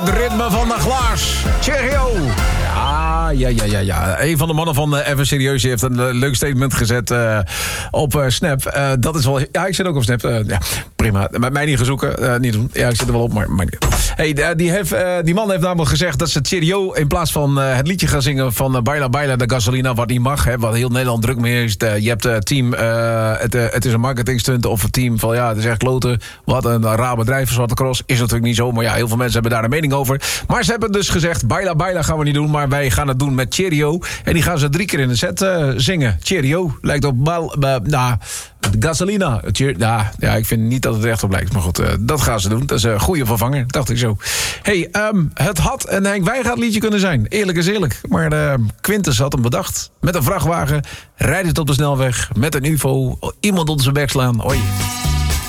Het ritme van de glaas. Cheerio. Ja. Een van de mannen van Even Serieus heeft een leuk statement gezet op Snap. Dat is wel... Ja, ik zit ook op Snap. Ja, prima. Met mij niet gaan zoeken. Niet doen. Ja, ik zit er wel op, maar niet. Hey, die man heeft namelijk gezegd dat ze Cheerio in plaats van het liedje gaan zingen van Baila Baila de Gasolina, wat niet mag, hè, wat heel Nederland druk mee is. Je hebt team, het is een marketingstunt of een team van het is echt kloten. Wat een raar bedrijf voor Zwarte Cross. Is natuurlijk niet zo, maar ja, heel veel mensen hebben daar een mening over. Maar ze hebben dus gezegd, Baila Baila gaan we niet doen, maar wij gaan het doen met Cheerio. En die gaan ze 3 keer in de set zingen. Cheerio lijkt op Gasolina. Ja, ik vind niet dat het echt op lijkt. Maar goed, dat gaan ze doen. Dat is een goede vervanger, dacht ik zo. Hey, het had een Henk Wijngaard liedje kunnen zijn. Eerlijk is eerlijk. Maar Quintus had hem bedacht. Met een vrachtwagen, rijdend op de snelweg, met een ufo, iemand onder zijn bek slaan. Oei.